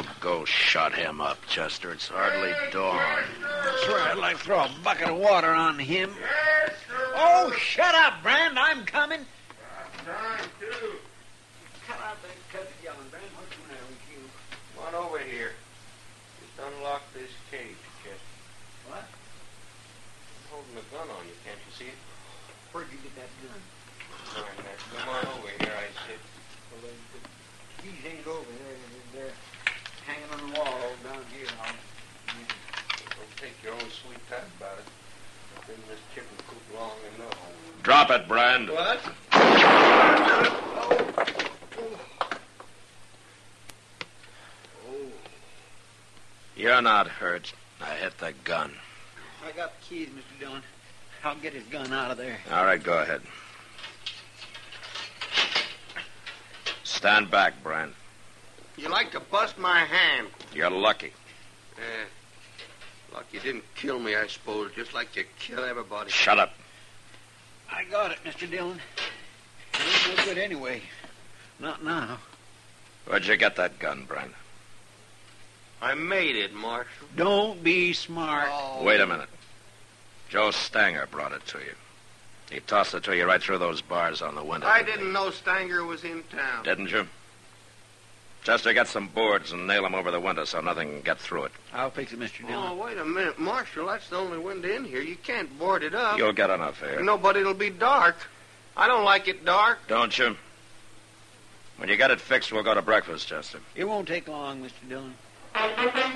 Oh, go shut him up, Chester. It's hardly dawn. I swear I'd like to throw a bucket of water on him. Yes, sir. Oh, shut up, Brand. I'm coming. I'm trying to. Cut out that cut yelling, Brand. What's the matter with you? Come on over here. Just unlock this cage, Chester. What? I'm holding a gun on you. Can't you see it? Where'd you get that gun? Behind that. Come on over here, I said. Well, the keys ain't over there. They're hanging on the wall down here. Don't take your own sweet time about it. I've been in this chicken coop long enough. Drop it, Brand. What? You're not hurt. I hit the gun. I got the keys, Mr. Dillon. I'll get his gun out of there. All right, go ahead. Stand back, Brand. You like to bust my hand. You're lucky. Luck you didn't kill me, I suppose, just like you kill everybody. Shut up. I got it, Mr. Dillon. It ain't no good anyway. Not now. Where'd you get that gun, Brand? I made it, Marshal. Don't be smart. Oh. Wait a minute. Joe Stanger brought it to you. He tossed it to you right through those bars on the window. I didn't know Stanger was in town. Didn't you? Chester, get some boards and nail them over the window so nothing can get through it. I'll fix it, Mr. Dillon. Oh, wait a minute, Marshal. That's the only window in here. You can't board it up. You'll get enough here. Nobody'll be dark. I don't like it dark. Don't you? When you get it fixed, we'll go to breakfast, Chester. It won't take long, Mr. Dillon.